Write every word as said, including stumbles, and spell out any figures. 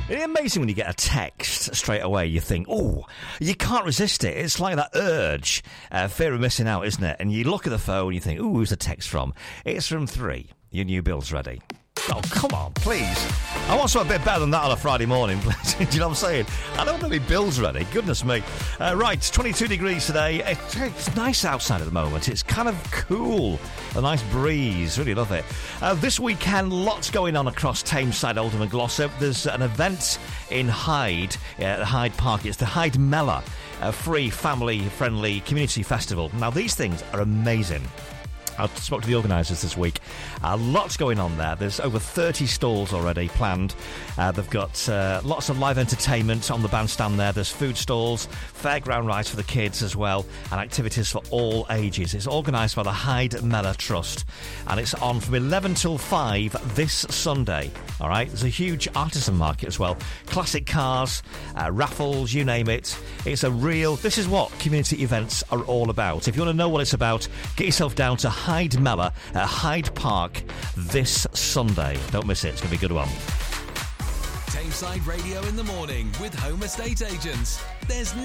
It's amazing when you get a text straight away, you think, oh, you can't resist it. It's like that urge, uh, fear of missing out, isn't it? And you look at the phone, you think, ooh, who's the text from? It's from Three. Your new bill's ready. Oh, come on, please. I want something a bit better than that on a Friday morning. Do you know what I'm saying? I don't want to be bills ready. Goodness me. Uh, right, twenty-two degrees today. It, it's nice outside at the moment. It's kind of cool. A nice breeze. Really love it. Uh, this weekend, lots going on across Tameside, Oldham and Glossop. There's an event in Hyde, uh, Hyde Park. It's the Hyde Mela, a free, family-friendly community festival. Now, these things are amazing. I spoke to the organisers this week. Uh, lots going on there. There's over thirty stalls already planned. Uh, they've got uh, lots of live entertainment on the bandstand there. There's food stalls, fairground rides for the kids as well, and activities for all ages. It's organised by the Hyde Mela Trust, and it's on from eleven till five this Sunday. All right, there's a huge artisan market as well. Classic cars, uh, raffles, you name it. It's a real... This is what community events are all about. If you want to know what it's about, get yourself down to Hyde Mela at Hyde Park this Sunday. Don't miss it. It's going to be a good one. Tameside Radio in the morning with Home Estate Agents. There's